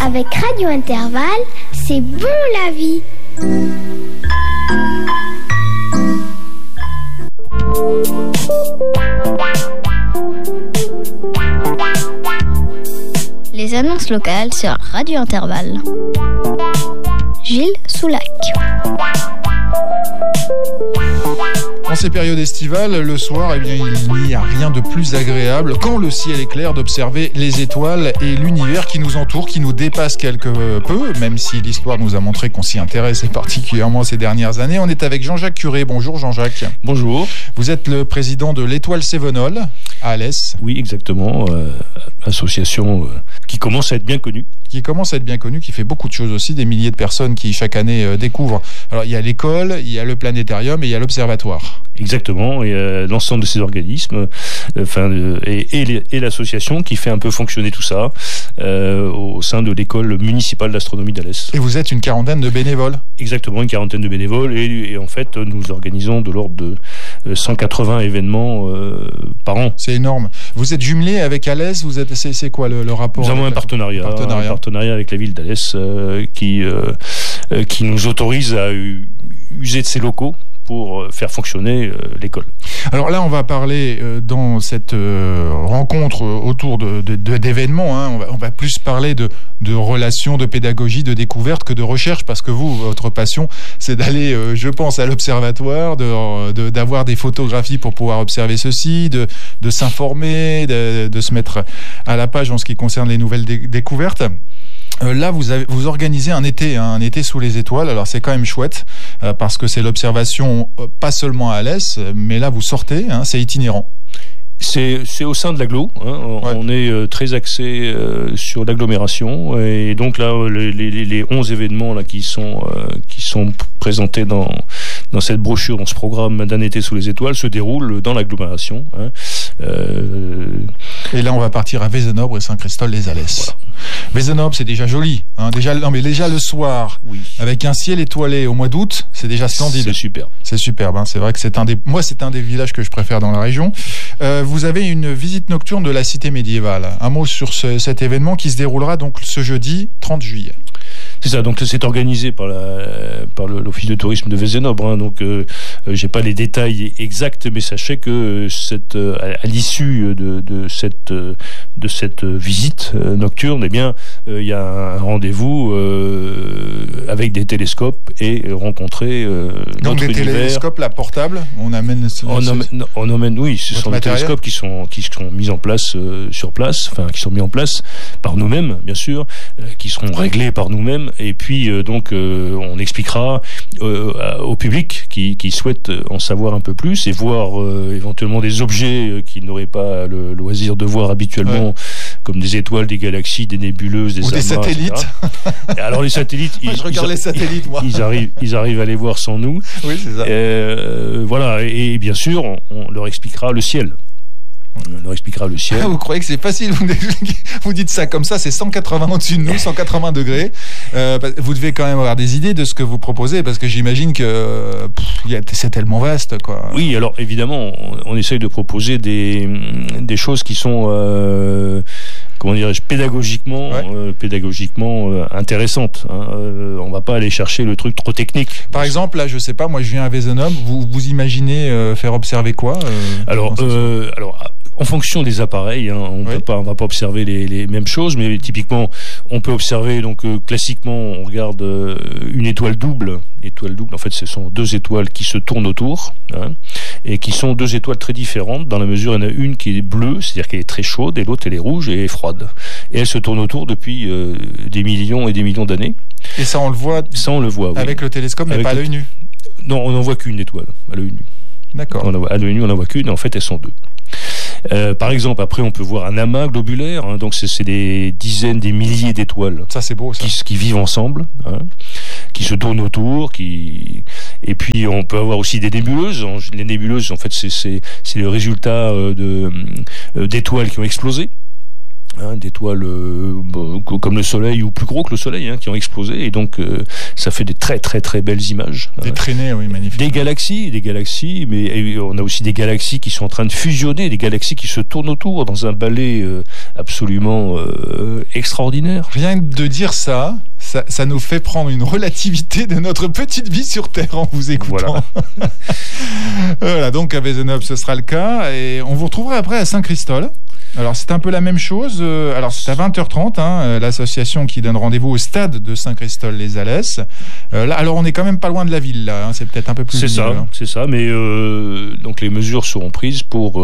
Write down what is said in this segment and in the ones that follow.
Avec Radio Intervalle, c'est bon la vie. Les annonces locales sur Radio Intervalle. Gilles Soulac. En ces périodes estivales, le soir, il n'y a rien de plus agréable, quand le ciel est clair, d'observer les étoiles et l'univers qui nous entoure, qui nous dépasse quelque peu, même si l'histoire nous a montré qu'on s'y intéresse, et particulièrement ces dernières années. On est avec Jean-Jacques Curé. Bonjour Jean-Jacques. Bonjour. Vous êtes le président de l'Étoile Cévenol à Alès. Oui, exactement. Association qui commence à être bien connue. Qui fait beaucoup de choses aussi, des milliers de personnes qui chaque année découvrent. Alors il y a l'école, il y a le planétarium et il y a l'observatoire. Exactement, et l'ensemble de ces organismes, et l'association qui fait un peu fonctionner tout ça au sein de l'école municipale d'astronomie d'Alès. Et vous êtes une quarantaine de bénévoles. Exactement, une quarantaine de bénévoles, et en fait nous organisons de l'ordre de 180 événements par an. C'est énorme. Vous êtes jumelé avec Alès, c'est quoi le rapport? Nous avons un partenariat avec la ville d'Alès qui nous autorise à user de ses locaux pour faire fonctionner l'école. Alors là, on va parler dans cette rencontre autour d'événements. On va plus parler de relations, de pédagogie, de découverte que de recherche, parce que vous, votre passion, c'est d'aller, je pense, à l'observatoire, d'avoir des photographies pour pouvoir observer ceci, de s'informer, de se mettre à la page en ce qui concerne les nouvelles découvertes. Là, vous organisez un été sous les étoiles. Alors c'est quand même chouette parce que c'est l'observation pas seulement à Alès, mais là vous sortez, c'est itinérant. C'est au sein de l'agglo, ouais. On est très axé sur l'agglomération, et donc là les 11 événements là qui sont présentés dans cette brochure, dans ce programme d'un été sous les étoiles, se déroulent dans l'agglomération. Et là on va partir à Vezenobre et Saint-Christol-les-Alès. Voilà. Vezenobre, c'est déjà joli, déjà le soir, oui. Avec un ciel étoilé au mois d'août, c'est déjà splendide. C'est superbe. C'est vrai que c'est un des villages que je préfère dans la région. Vous avez une visite nocturne de la cité médiévale. Un mot sur cet événement qui se déroulera donc ce jeudi 30 juillet. C'est ça, donc c'est organisé par l'Office de tourisme de Vezenobre, donc j'ai pas les détails exacts, mais sachez que à l'issue de cette visite nocturne, eh bien il y a un rendez-vous avec des télescopes et rencontrer donc notre des univers. Télescopes là portables, on amène oui, ce sont des télescopes qui sont mis en place sur place, qui sont mis en place par nous-mêmes, bien sûr, qui seront réglés par nous-mêmes. Et puis on expliquera au public qui souhaite en savoir un peu plus et voir éventuellement des objets qu'ils n'auraient pas le loisir de voir habituellement, comme des étoiles, des galaxies, des nébuleuses, des amas, des satellites. Et alors les satellites, je regarde les satellites, moi. Ils arrivent à les voir sans nous. Oui, c'est ça. Voilà, et bien sûr, on leur expliquera le ciel. On leur expliquera le ciel. Vous croyez que c'est facile? Vous dites ça comme ça, c'est 180 au-dessus de nous, 180 degrés. Vous devez quand même avoir des idées de ce que vous proposez, parce que j'imagine que c'est tellement vaste, quoi. Oui, alors évidemment, on essaye de proposer des choses qui sont pédagogiquement intéressante. On va pas aller chercher le truc trop technique. Par exemple, là, je sais pas, moi je viens à Vezenobre, vous imaginez faire observer quoi Alors, en fonction des appareils, on va pas observer les mêmes choses, mais typiquement, on peut observer, donc classiquement, on regarde une étoile double. En fait, ce sont deux étoiles qui se tournent autour, et qui sont deux étoiles très différentes, dans la mesure où il y en a une qui est bleue, c'est-à-dire qu'elle est très chaude, et l'autre elle est rouge et froide. Et elle se tourne autour depuis des millions et des millions d'années. Et ça, on le voit. Avec le télescope, mais pas à l'œil nu. Non, on n'en voit qu'une étoile à l'œil nu. D'accord. À l'œil nu, on n'en voit qu'une, et en fait, elles sont deux. Par exemple, après, on peut voir un amas globulaire, donc c'est des dizaines, des milliers d'étoiles. Ça, c'est beau, ça. Qui vivent ensemble, qui se tournent autour, et puis on peut avoir aussi des nébuleuses. Les nébuleuses, en fait, c'est le résultat d'étoiles qui ont explosé. d'étoiles comme le Soleil ou plus gros que le Soleil, qui ont explosé, et donc ça fait des très très très belles images. Des traînées, oui, magnifiques. Des galaxies, mais on a aussi des galaxies qui sont en train de fusionner, des galaxies qui se tournent autour dans un ballet absolument extraordinaire. Rien que de dire ça nous fait prendre une relativité de notre petite vie sur Terre en vous écoutant. Voilà, donc à Vézénobres, ce sera le cas, et on vous retrouvera après à Saint-Christol. Alors c'est un peu la même chose, alors c'est à 20h30, l'association qui donne rendez-vous au stade de Saint-Christol-les-Alès. Là, alors on est quand même pas loin de la ville, là, c'est peut-être un peu plus... C'est ça, mais donc les mesures seront prises pour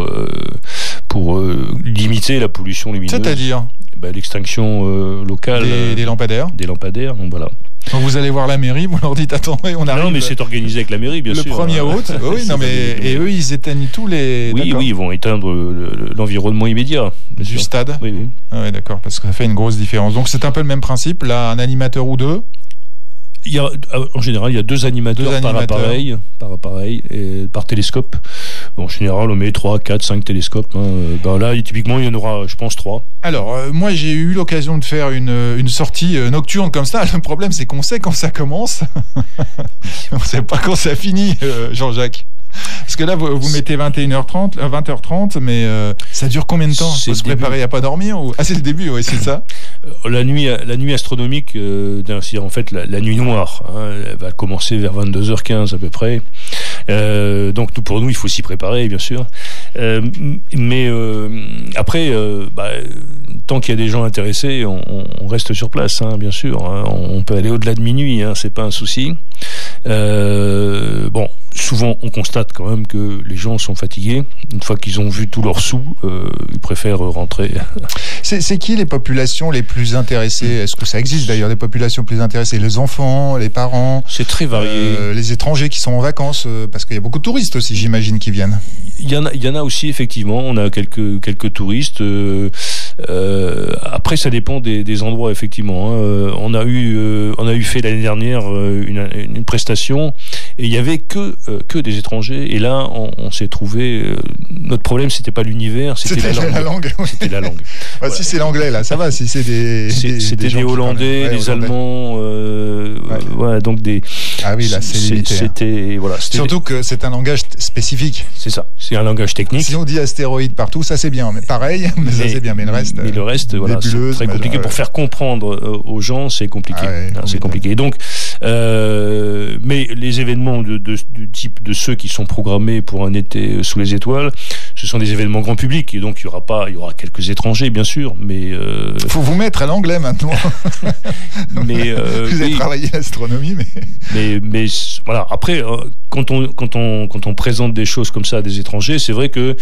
limiter la pollution lumineuse. C'est-à-dire l'extinction locale des lampadaires. Donc voilà. Donc vous allez voir la mairie, vous leur dites attendez, on arrive. Non, mais c'est organisé avec la mairie, bien sûr. Le 1er août. Oui, non, mais et eux, ils éteignent tous les. Oui, ils vont éteindre l'environnement immédiat du stade. Oui. Ah ouais, d'accord, parce que ça fait une grosse différence. Donc c'est un peu le même principe. Là, un animateur ou deux. En général, il y a deux animateurs par appareil et par télescope. En général, on met 3, 4, 5 télescopes. Là, typiquement, il y en aura, je pense, 3. Alors, moi, j'ai eu l'occasion de faire une sortie nocturne comme ça. Le problème, c'est qu'on sait quand ça commence. On ne sait pas quand ça finit, Jean-Jacques. Parce que là, vous mettez 20h30, mais ça dure combien de temps? Il faut se préparer à pas dormir ou... Ah, c'est le début, oui, c'est ça. La nuit astronomique, c'est en fait la nuit noire. Elle va commencer vers 22h15 à peu près. Donc pour nous, il faut s'y préparer, bien sûr. Mais après, tant qu'il y a des gens intéressés, on reste sur place, bien sûr. On peut aller au-delà de minuit, c'est pas un souci. Souvent, on constate quand même que les gens sont fatigués. Une fois qu'ils ont vu tous leurs sous, ils préfèrent rentrer. C'est qui les populations les plus intéressées? Est-ce que ça existe d'ailleurs des populations plus intéressées? Les enfants, les parents? C'est très varié. Les étrangers qui sont en vacances, parce qu'il y a beaucoup de touristes aussi, j'imagine, qui viennent. Il y en a aussi, effectivement. On a quelques touristes. Après, ça dépend des endroits, effectivement. On a eu fait l'année dernière une prestation et il y avait que des étrangers. Et là, on s'est trouvé. Notre problème, c'était pas l'univers, c'était la langue. C'était la langue. Voilà. Si c'est l'anglais, là, ça va. Si c'est c'était des Hollandais, des Allemands. Donc des. Ah oui, là, c'est limité. C'était surtout que c'est un langage spécifique. C'est ça. C'est un langage technique. Si on dit astéroïde partout, ça c'est bien. Mais pareil, ça c'est bien. Mais le reste, voilà, c'est très compliqué. Pour faire comprendre aux gens, c'est compliqué. C'est compliqué. Donc, mais les événements du type de ceux qui sont programmés pour un été sous les étoiles, ce sont des événements grand public. Et donc, il y aura quelques étrangers, bien sûr. Mais faut vous mettre à l'anglais maintenant. Mais vous avez travaillé l'astronomie, mais voilà. Après, quand on présente des choses comme ça à des étrangers, c'est vrai que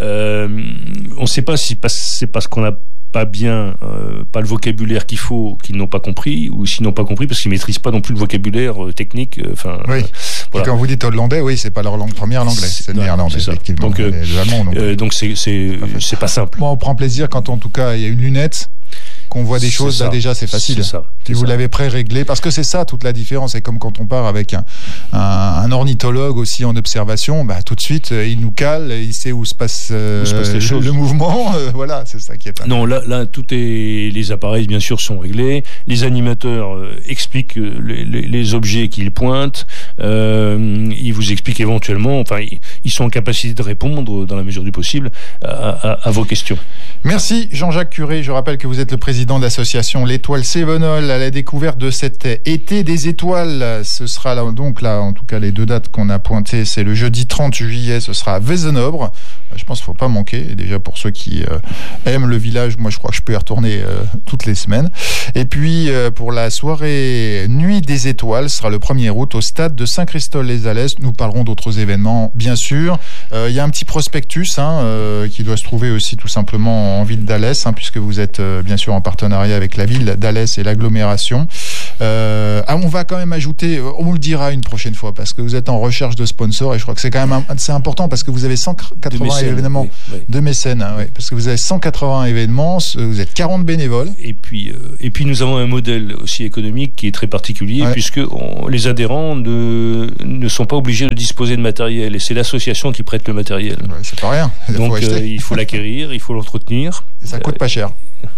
on ne sait pas si c'est parce qu'on n'a pas le vocabulaire qu'il faut, qu'ils n'ont pas compris, ou s'ils n'ont pas compris parce qu'ils maîtrisent pas non plus le vocabulaire technique. Oui. Voilà. Quand vous dites hollandais, oui, c'est pas leur langue première, l'anglais, c'est le néerlandais, effectivement. Donc, donc c'est pas simple. Moi, on prend plaisir quand, en tout cas, il y a une lunette, qu'on voit des choses, là déjà c'est facile. Si vous l'avez pré-réglé, parce que c'est ça toute la différence. C'est comme quand on part avec un ornithologue aussi en observation, tout de suite il nous cale, il sait où se passe le mouvement. Voilà, c'est ça qui est important. Non, là les appareils bien sûr sont réglés. Les animateurs expliquent les objets qu'ils pointent. Ils vous expliquent éventuellement. Enfin, ils sont en capacité de répondre dans la mesure du possible à vos questions. Merci Jean-Jacques Curé. Je rappelle que vous êtes le président de l'association L'Étoile Cévenol à la découverte de cet été des étoiles. Ce sera donc là, en tout cas les deux dates qu'on a pointées, c'est le jeudi 30 juillet, ce sera à Vézénobres. Je pense qu'il ne faut pas manquer. Et déjà pour ceux qui aiment le village, moi je crois que je peux y retourner toutes les semaines. Et puis pour la soirée Nuit des étoiles, ce sera le 1er août au stade de Saint-Christol-les-Alès. Nous parlerons d'autres événements, bien sûr. Il y a un petit prospectus qui doit se trouver aussi tout simplement en ville d'Alès, puisque vous êtes bien sûr en partenariat avec la ville d'Alès et l'agglomération. On va quand même ajouter, on vous le dira une prochaine fois, parce que vous êtes en recherche de sponsors et je crois que c'est quand même c'est important parce que vous avez 180 événements de mécènes, hein, ouais, parce que vous avez 180 événements, vous êtes 40 bénévoles. Et puis nous avons un modèle aussi économique qui est très particulier, puisque les adhérents ne sont pas obligés de disposer de matériel, et c'est l'association qui prête le matériel. Ouais, c'est pas rien. Donc il faut l'acquérir, il faut l'entretenir. Et ça coûte pas cher.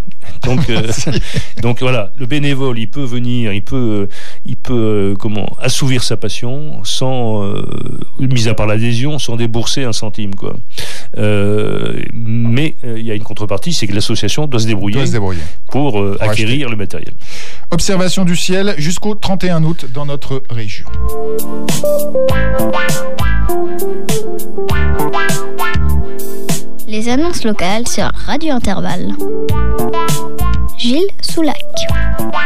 Donc voilà, le bénévole, il peut venir, il peut assouvir sa passion sans, mis à part l'adhésion, sans débourser un centime, quoi. Mais il y a une contrepartie, c'est que l'association doit se débrouiller pour acquérir le matériel. Observation du ciel jusqu'au 31 août dans notre région. Les annonces locales sur Radio Intervalle. Gilles Soulac.